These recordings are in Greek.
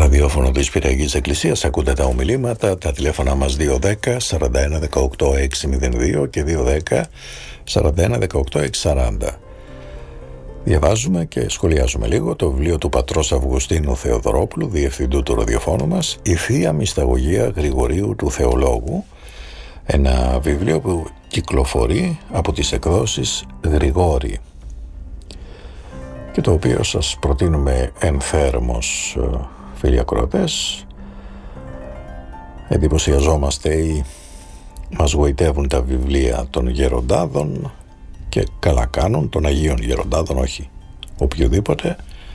ραδιόφωνο της Πυριακής Εκκλησίας, ακούτε τα ομιλήματα, τα τηλέφωνα μας 210 41 18 602 και 210 41 18 640. Διαβάζουμε και σχολιάζουμε λίγο το βιβλίο του πατρός Αυγουστίνου Θεοδωρόπουλου, διευθυντού του ραδιοφώνου μας, «Η Θεία Μυσταγωγία Γρηγορίου του Θεολόγου», ένα βιβλίο που κυκλοφορεί από τις εκδόσεις Γρηγόρη και το οποίο σας προτείνουμε ενθέρμος, φίλοι ακροατές. Εντυπωσιαζόμαστε ή μας γοητεύουν τα βιβλία των γεροντάδων και καλά κάνουν, των Αγίων Γεροντάδων, όχι οποιοδήποτε,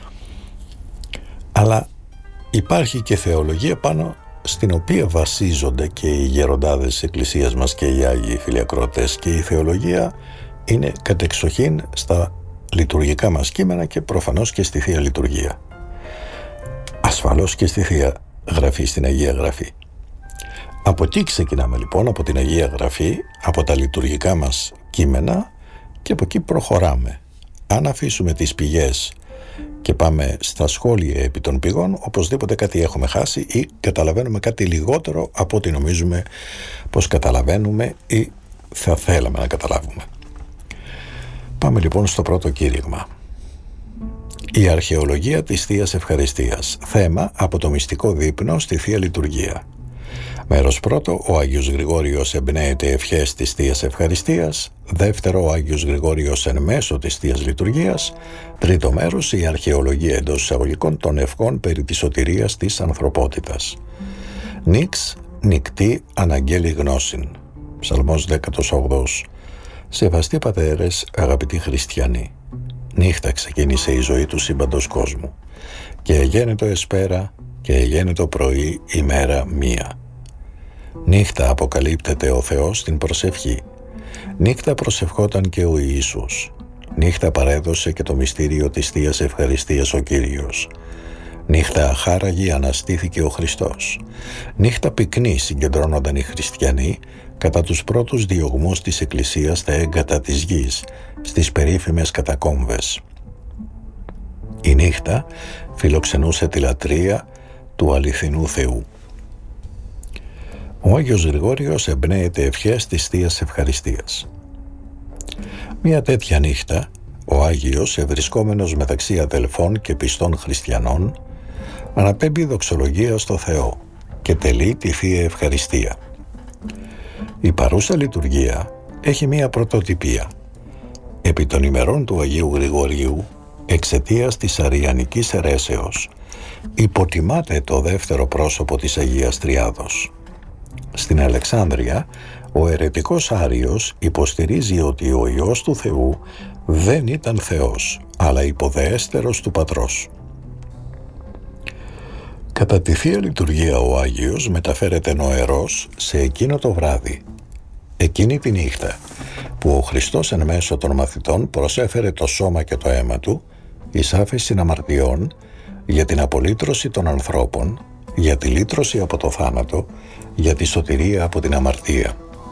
αλλά υπάρχει και θεολογία πάνω στην οποία βασίζονται και οι γεροντάδες της Εκκλησίας μας και οι Άγιοι, φίλοι ακροατές, και η θεολογία είναι κατεξοχήν στα λειτουργικά μας κείμενα και προφανώς και στη Θεία Λειτουργία. Ασφαλώς και στη Θεία Γραφή, στην Αγία Γραφή. Από εκεί ξεκινάμε λοιπόν, από την Αγία Γραφή, από τα λειτουργικά μας κείμενα, και από εκεί προχωράμε. Αν αφήσουμε τις πηγές και πάμε στα σχόλια επί των πηγών, οπωσδήποτε κάτι έχουμε χάσει ή καταλαβαίνουμε κάτι λιγότερο από ό,τι νομίζουμε πως καταλαβαίνουμε ή θα θέλαμε να καταλάβουμε. Πάμε λοιπόν στο πρώτο κήρυγμα. Η αρχαιολογία της Θείας Ευχαριστίας. Θέμα από το μυστικό δείπνο στη Θεία Λειτουργία. Μέρος πρώτο, ο Άγιος Γρηγόριος εμπνέεται ευχές της Θείας Ευχαριστίας. Δεύτερο, ο Άγιος Γρηγόριος εν μέσω της Θείας Λειτουργίας. Τρίτο μέρος, η αρχαιολογία εντός εισαγωγικών των ευχών περί της σωτηρίας της ανθρωπότητας. Νίξ, νικτή, αναγγέλει γνώσιν. Ψαλμός 18. Σεβαστοί πατέρες, αγαπητοί χριστιανοί. Νύχτα ξεκίνησε η ζωή του σύμπαντος κόσμου και εγένετο εσπέρα και εγένετο πρωί ημέρα μία. Νύχτα αποκαλύπτεται ο Θεός στην προσευχή. Νύχτα προσευχόταν και ο Ιησούς. Νύχτα παρέδωσε και το μυστήριο της Θείας Ευχαριστίας ο Κύριος. Νύχτα αχάραγη αναστήθηκε ο Χριστός. Νύχτα πυκνή συγκεντρώνονταν οι χριστιανοί κατά τους πρώτους διωγμούς της Εκκλησίας στα έγκατα της γης, στις περίφημες κατακόμβες. Η νύχτα φιλοξενούσε τη λατρεία του αληθινού Θεού. Ο Άγιος Γρηγόριος εμπνέεται ευχές της Θείας Ευχαριστίας. Μια τέτοια νύχτα, ο Άγιος, ευρισκόμενος μεταξύ αδελφών και πιστών χριστιανών, αναπέμπει δοξολογία στο Θεό και τελεί τη Θεία Ευχαριστία. Η παρούσα λειτουργία έχει μία πρωτοτυπία. Επί των ημερών του Αγίου Γρηγορίου, εξαιτίας της αριανικής αιρέσεως, υποτιμάται το δεύτερο πρόσωπο της Αγίας Τριάδος. Στην Αλεξάνδρεια, ο αιρετικός Άριος υποστηρίζει ότι ο Υιός του Θεού δεν ήταν Θεός, αλλά υποδεέστερος του Πατρός. Κατά τη Θεία Λειτουργία ο Άγιος μεταφέρεται νοερός σε εκείνο το βράδυ, εκείνη τη νύχτα που ο Χριστός εν μέσω των μαθητών προσέφερε το σώμα και το αίμα του εις άφεσιν αμαρτιών για την απολύτρωση των ανθρώπων, για τη λύτρωση από το θάνατο, για τη σωτηρία από την αμαρτία.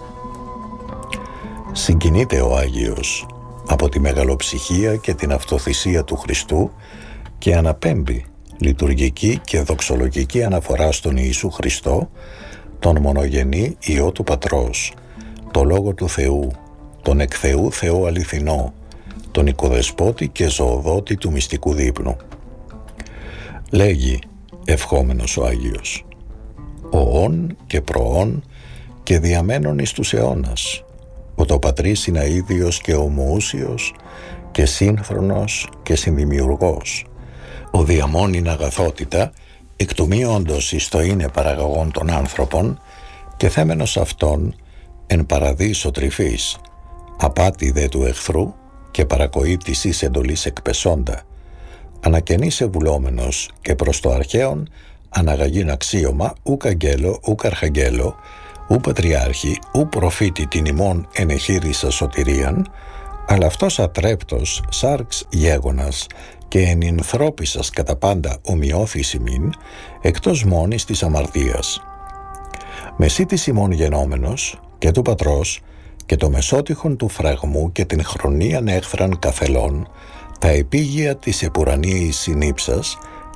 Συγκινείται ο Άγιος από τη μεγαλοψυχία και την αυτοθυσία του Χριστού και αναπέμπει λειτουργική και δοξολογική αναφορά στον Ιησού Χριστό, τον μονογενή Υιό του Πατρός, το Λόγο του Θεού, τον εκ Θεού Θεό αληθινό, τον οικοδεσπότη και ζωοδότη του μυστικού δείπνου. Λέγει ευχόμενος ο Άγιος, ο όν και προόν και διαμένων εις τους αιώνας, ο το Πατρίς είναι αίδιος και ομοούσιος και σύνθρονος και συνδημιουργός, ο διαμώνην αγαθότητα, εκ του μη όντως εις το είναι παραγωγών των άνθρωπων και θέμενος αυτών εν παραδείσο τρυφής, απάτη δε του εχθρού και παρακοή της εις εντολής εκπεσόντα, ανακαινής ευουλόμενος και προς το αρχαίον αναγαγήν αξίωμα ουκ αγγέλο, ουκ αρχαγγέλο, ου πατριάρχη, ου προφήτη την ημών ενεχείρισα σωτηρίαν, αλλά αυτός ατρέπτος σάρξ γέγονας και ενυνθρώπισας κατά πάντα ομοιώθης ημίν, εκτός μόνης της αμαρτίας. Μεσί της ημών γενόμενος και του Πατρός και το μεσότυχον του φραγμού και την χρονίαν έχθραν καθελών, τα επίγεια της επουρανίης συνήψας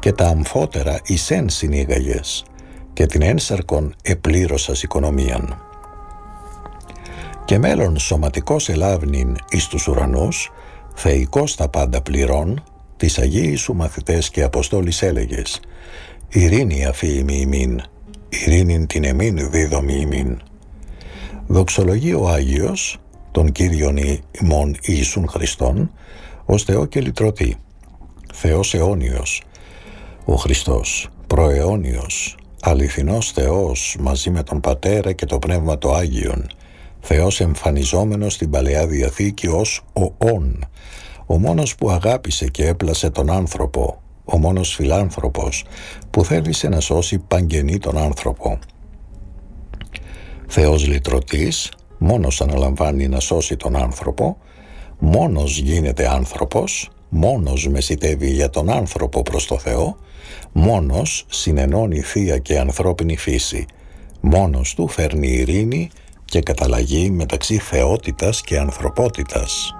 και τα αμφότερα εισέν συνήγαγες και την ένσαρκον επλήρωσας οικονομίαν. Και μέλλον σωματικός ελάβνην εις τους ουρανούς, θεϊκός τα πάντα πληρών, τις Αγίοι σου μαθητές και αποστόλης έλεγες, ειρήνη αφήιμη ημίν, ειρήνην την εμήν δίδομη ημίν. Δοξολογεί ο Άγιος, τον Κύριον ημών Ιησούν Χριστόν, ως Θεό και λυτρωτή, Θεός αιώνιος, ο Χριστός, προαιώνιος, αληθινός Θεός μαζί με τον Πατέρα και το Πνεύμα το Άγιον, Θεός εμφανιζόμενος στην Παλαιά Διαθήκη ως ο Ων, ο μόνος που αγάπησε και έπλασε τον άνθρωπο, ο μόνος φιλάνθρωπος που θέλησε να σώσει παγγενή τον άνθρωπο. Θεός λυτρωτής, μόνος αναλαμβάνει να σώσει τον άνθρωπο, μόνος γίνεται άνθρωπος, μόνος μεσιτεύει για τον άνθρωπο προς το Θεό, μόνος συνενώνει θεία και ανθρώπινη φύση, μόνος του φέρνει ειρήνη και καταλλαγή μεταξύ θεότητας και ανθρωπότητας.